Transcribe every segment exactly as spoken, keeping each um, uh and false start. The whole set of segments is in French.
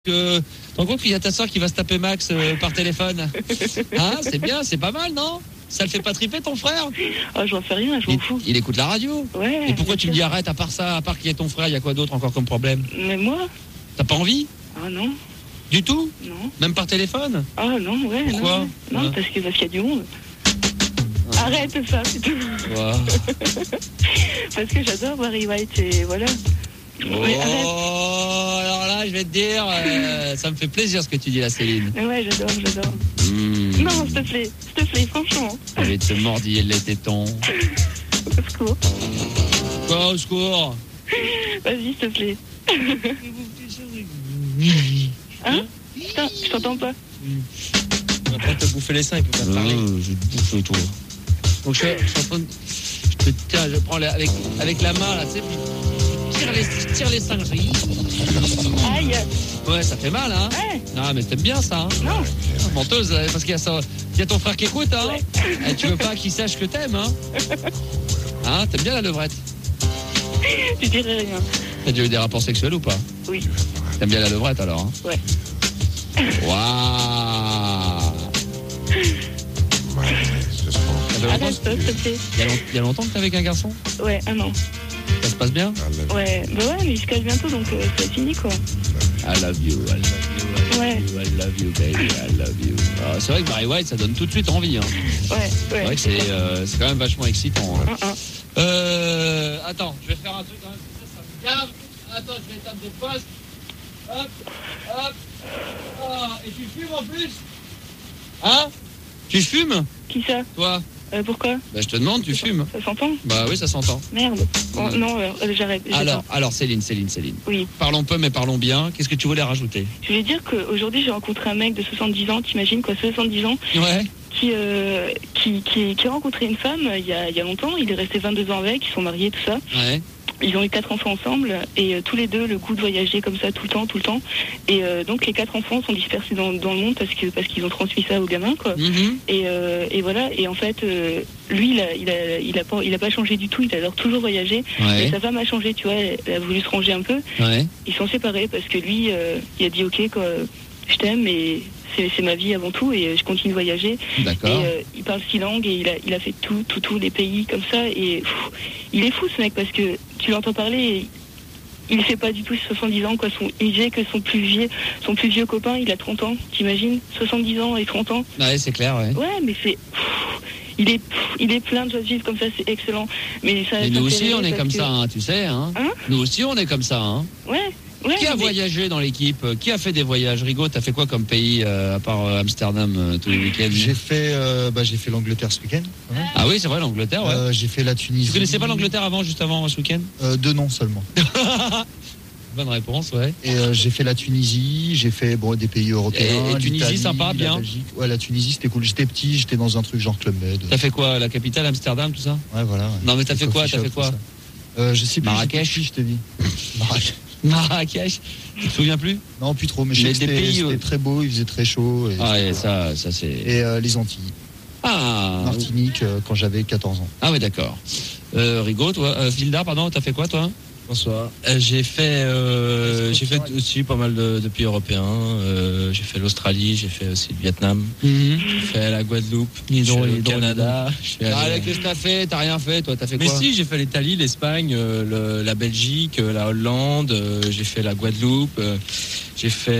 Que tu te rends compte qu'il y a ta soeur qui va se taper Max euh, par téléphone. Hein, c'est bien, c'est pas mal, non? Ça le fait pas triper ton frère? Ah, j'en fais rien, je m'en il, fous. il écoute la radio. Ouais. Et pourquoi tu me sûr. dis arrête, à part ça, à part qu'il y ait ton frère, il y a quoi d'autre encore comme problème? Mais moi? T'as pas envie? Ah non. Du tout? Non. Même par téléphone? Ah non, ouais. Pourquoi? Non, non hein? parce que parce qu'il y a du monde. Ah. Arrête ça, c'est tout. Wow. Parce que j'adore Barry White et voilà. Oh, alors là, je vais te dire, euh, ça me fait plaisir ce que tu dis là, Céline. Mais ouais, j'adore, j'adore. Mmh. Non, s'il te plaît, s'il te plaît, franchement. Je vais te mordiller les tétons. Au secours. Quoi, au secours? Vas-y, s'il te plaît. Hein? Putain, je t'entends pas. Il va pas te bouffer les seins, il peut pas te parler. Euh, je te bouffe toi. Donc je, je suis en train de... Je te tiens, je prends la, avec, avec la main là, tu sais, puis je tire les, je tire les singeries. Aïe. Ouais, ça fait mal, hein? Ouais. Non, mais t'aimes bien ça, hein? Non. Menteuse, parce qu'il y a, ça, il y a ton frère qui écoute, hein? Ouais. Et tu veux pas qu'il sache que t'aimes, hein? Hein? T'aimes bien la levrette? Tu dirais rien. T'as déjà eu des rapports sexuels ou pas? Oui. T'aimes bien la levrette alors, hein? Ouais. Waouh! Arrête, s'il te plaît. Il y a long- il y a longtemps que t'es avec un garçon? Ouais, un an. Ça se passe bien? Ouais, bah ouais, mais il se casse bientôt, donc euh, c'est fini, quoi. I love you, I love you, I love Ouais. you, I love you, baby, I love you. Ah, c'est vrai que Barry White, ça donne tout de suite envie, hein. Ouais, ouais. C'est vrai que c'est, euh, c'est quand même vachement excitant. Hein. Un, un. Euh, attends, je vais faire un truc quand même, ça, ça me gave. Attends, je vais éteindre des postes. Hop, hop. Ah, et tu fumes en plus? Hein? Tu fumes? Qui ça? Toi? Euh, pourquoi? Bah, je te demande, tu fumes? Ça s'entend? Bah oui, ça s'entend. Merde. Oh, Ouais. non, euh, j'arrête. j'attends. Alors, alors, Céline, Céline, Céline. Oui. Parlons peu, mais parlons bien. Qu'est-ce que tu voulais rajouter? Je voulais dire qu'aujourd'hui, j'ai rencontré un mec de soixante-dix ans, t'imagines quoi, soixante-dix ans, Ouais. qui, euh, qui, qui, qui a rencontré une femme euh, il y a, il y a longtemps. Il est resté vingt-deux ans avec, ils sont mariés, tout ça. Ouais. Ils ont eu quatre enfants ensemble et euh, tous les deux le goût de voyager comme ça tout le temps, tout le temps. Et euh, donc les quatre enfants sont dispersés dans, dans le monde parce que parce qu'ils ont transmis ça aux gamins, quoi. Mm-hmm. Et, euh, et voilà. Et en fait, euh, lui, il a, il a, il a pas, il a pas changé du tout. Il adore toujours voyager. Ouais. Et sa femme a changé, tu vois. Elle, elle a voulu se ranger un peu. Ouais. Ils sont séparés parce que lui, euh, il a dit ok, quoi, je t'aime, mais c'est, c'est ma vie avant tout et euh, je continue de voyager. D'accord. Et euh, il parle six langues et il a, il a fait tout, tout, tous les pays comme ça. Et pff, il est fou ce mec parce que tu l'entends parler. Et il fait pas du tout soixante-dix ans, quoi. Son, il disait que son plus vieux, son plus vieux copain, il a trente ans. T'imagines, soixante-dix ans et trente ans. Ouais, c'est clair, ouais. Ouais, mais c'est, pff, il est, pff, il est plein de joie de vivre comme ça, c'est excellent. Mais ça. Et ça nous me aussi, fait on rire est parce comme que- ça, hein, tu sais, hein. Hein? Nous aussi, on est comme ça, hein. Ouais. Ouais, Qui a mais- voyagé dans l'équipe? Qui a fait des voyages? Rigaud, t'as fait quoi comme pays, euh, à part euh, Amsterdam, euh, tous les week-ends? J'ai fait, euh, bah, j'ai fait l'Angleterre ce week-end. quand même. Ah oui, c'est vrai, l'Angleterre, ouais. Euh, j'ai fait la Tunisie. Tu connaissais pas l'Angleterre avant, juste avant, ce week-end? euh, Deux noms seulement. Bonne réponse, ouais. Et euh, j'ai fait la Tunisie, j'ai fait bon, des pays européens. Et- et Tunisie, l'Italie, sympa, la bien. Belgique. Ouais, la Tunisie, c'était cool. J'étais petit, j'étais dans un truc genre Club Med. T'as fait quoi? La capitale, Amsterdam, tout ça? Ouais, voilà. ouais. Non, mais t'as Des fait quoi? coffee T'as fait shops, quoi? tout ça. euh, Je sais plus. Marrakech. j'étais petit, je t'ai dit. Marrakech. Marrakech? Tu te souviens plus? Non, plus trop. Mais je Mais sais que des c'était, pays, c'était euh, très beau, il faisait très chaud. Et, Ah ouais, ça, ça c'est... et euh, les Antilles. Ah, Martinique, euh, quand j'avais quatorze ans. ah ouais, d'accord. Euh, Rigaud, toi, euh, Vilda, pardon, t'as fait quoi, toi? Bonsoir. Euh, j'ai fait, euh, j'ai fait aussi pas mal de, de pays européens. Euh, j'ai fait l'Australie, j'ai fait aussi le Vietnam, j'ai fait la Guadeloupe, Il est j'ai drôle, fait il le est drôle, Canada. je suis Ah, allé- là, qu'est-ce que t'as fait? T'as rien fait, toi? T'as fait Mais quoi? si, j'ai fait l'Italie, l'Espagne, euh, le- la Belgique, euh, la Hollande, euh, j'ai fait la Guadeloupe, euh, j'ai fait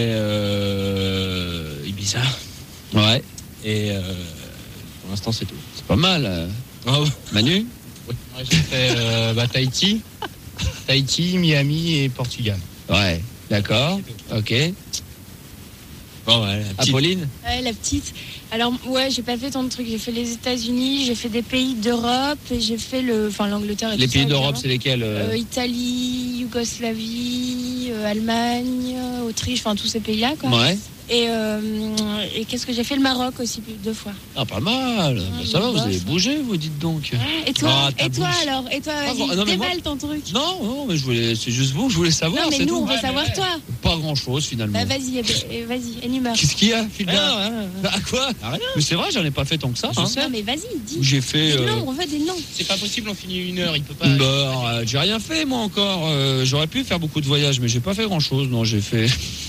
euh, Ibiza. Ouais, Et euh, pour l'instant, c'est tout. c'est pas mal. euh. Oh, Manu? Moi, j'ai fait euh, bah, Tahiti, Tahiti, Miami et Portugal. Ouais, d'accord, ok. bon, ouais, la petite- Apolline? Ouais, la petite. Alors, ouais, j'ai pas fait tant de trucs. J'ai fait les États-Unis, j'ai fait des pays d'Europe, et j'ai fait le, enfin, l'Angleterre et Les tout pays ça, d'Europe, évidemment. c'est lesquels? euh Euh, Italie, Yougoslavie, euh, Allemagne, euh, Autriche, enfin tous ces pays-là, quoi. Ouais. Et, euh, et qu'est-ce que j'ai fait? Le Maroc aussi, plus de deux fois. Ah, pas mal. Bah, ça va, vous bof. avez bougé, vous dites donc. Et toi, Ah, ta et toi bouche. alors? Et toi, Ah, vas-y, non, mais moi- déballe ton truc. Non, non, mais je voulais, c'est juste vous, je voulais savoir. Non, mais c'est nous, tout. on veut savoir toi. Pas grand chose finalement. Bah, vas-y, eh ben, eh, vas-y, énumère. Qu'est-ce qu'il y a, Philda? Ah, ouais, ouais. Bah, quoi? Mais c'est vrai, j'en ai pas fait tant que ça. Je hein. sais. Non, mais vas-y, dis. J'ai fait. Des euh, noms, on veut des noms. C'est pas possible, on finit une heure, il peut pas. Bah, euh, j'ai rien fait moi encore. Euh, j'aurais pu faire beaucoup de voyages, mais j'ai pas fait grand chose. Non, j'ai fait.